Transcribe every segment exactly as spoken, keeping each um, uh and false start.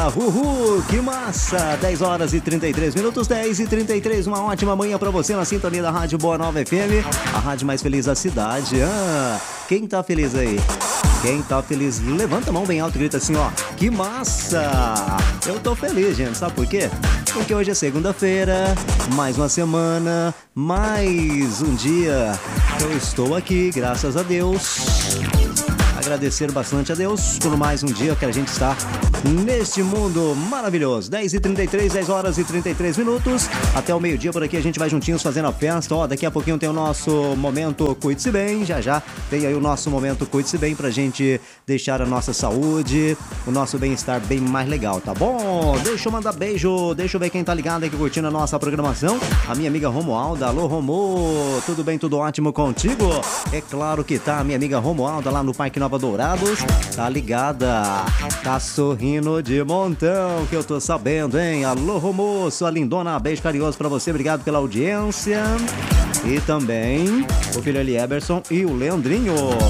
Uhul, que massa! dez horas e trinta e três minutos, dez e trinta e três. Uma ótima manhã pra você na sintonia da Rádio Boa Nova F M, a rádio mais feliz da cidade. Ah, quem tá feliz aí? Quem tá feliz, levanta a mão bem alto e grita assim, ó, que massa! Eu tô feliz, gente, sabe por quê? Porque hoje é segunda-feira, mais uma semana, mais um dia. Eu estou aqui, graças a Deus. Agradecer bastante a Deus por mais um dia que a gente está neste mundo maravilhoso. dez e trinta e três, dez horas e trinta e três minutos. Até o meio-dia por aqui a gente vai juntinhos fazendo a festa. Ó, daqui a pouquinho tem o nosso momento Cuide-se Bem. Já já tem aí o nosso momento Cuide-se Bem pra gente deixar a nossa saúde, o nosso bem-estar bem mais legal, tá bom? Deixa eu mandar beijo, deixa eu ver quem tá ligado aqui curtindo a nossa programação. A minha amiga Romualda. Alô, Romo, tudo bem, tudo ótimo contigo? É claro que tá, a minha amiga Romualda lá no Parque Nova Dourados, tá ligada, tá sorrindo de montão, que eu tô sabendo, hein? Alô, Romô, sua lindona, beijo carinhoso pra você, obrigado pela audiência. E também o filho Elieberson e o Leandrinho.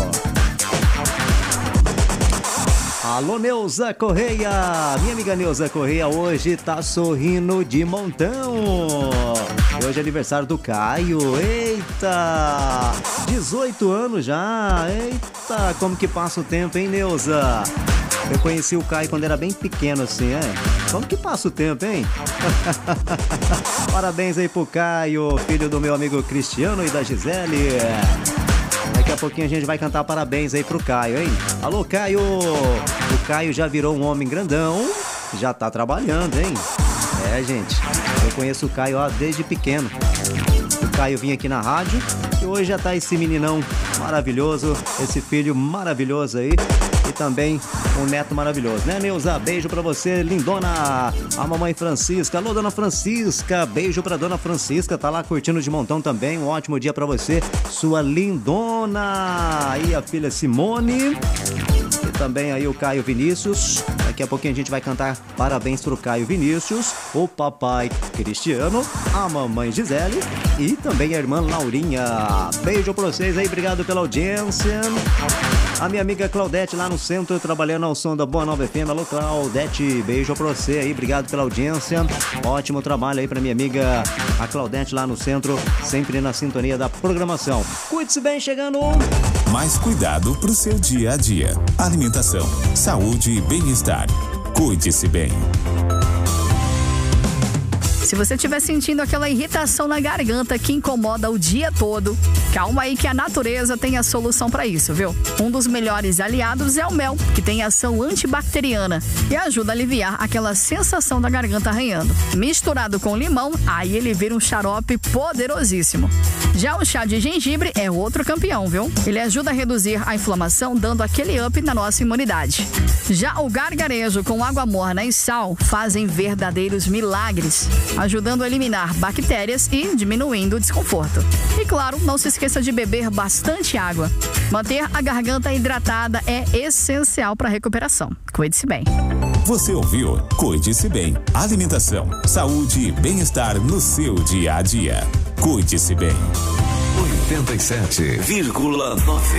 Alô, Neuza Correia, minha amiga Neuza Correia hoje tá sorrindo de montão. Hoje é aniversário do Caio, eita, dezoito anos já, eita, como que passa o tempo, hein, Neuza? Eu conheci o Caio quando era bem pequeno assim, é? Como que passa o tempo, hein? Parabéns aí pro Caio, filho do meu amigo Cristiano e da Gisele. Daqui a pouquinho a gente vai cantar parabéns aí pro Caio, hein? Alô, Caio! O Caio já virou um homem grandão, já tá trabalhando, hein? É, gente, eu conheço o Caio ó, desde pequeno. O Caio vinha aqui na rádio e hoje já tá esse meninão maravilhoso, esse filho maravilhoso aí. E também um neto maravilhoso, né, Neuza? Beijo pra você, lindona. A mamãe Francisca. Alô, dona Francisca. Beijo pra dona Francisca. Tá lá curtindo de montão também. Um ótimo dia pra você, sua lindona. E a filha Simone. E também aí o Caio Vinícius. Daqui a pouquinho a gente vai cantar parabéns pro Caio Vinícius, o papai Cristiano, a mamãe Gisele e também a irmã Laurinha. Beijo pra vocês aí, obrigado pela audiência. A minha amiga Claudete lá no centro, trabalhando ao som da Boa Nova F M. Alô, Claudete, beijo pra você aí, obrigado pela audiência. Ótimo trabalho aí pra minha amiga a Claudete lá no centro, sempre na sintonia da programação. Cuide-se bem, chegando. Mais cuidado pro seu dia a dia. Alimentação, saúde e bem-estar. Cuide-se bem. Se você estiver sentindo aquela irritação na garganta que incomoda o dia todo, calma aí que a natureza tem a solução para isso, viu? Um dos melhores aliados é o mel, que tem ação antibacteriana e ajuda a aliviar aquela sensação da garganta arranhando. Misturado com limão, aí ele vira um xarope poderosíssimo. Já o chá de gengibre é outro campeão, viu? Ele ajuda a reduzir a inflamação, dando aquele up na nossa imunidade. Já o gargarejo com água morna e sal fazem verdadeiros milagres, ajudando a eliminar bactérias e diminuindo o desconforto. E claro, não se esqueça de beber bastante água. Manter a garganta hidratada é essencial para a recuperação. Cuide-se bem. Você ouviu Cuide-se Bem. Alimentação, saúde e bem-estar no seu dia a dia. Cuide-se bem. oitenta e sete vírgula nove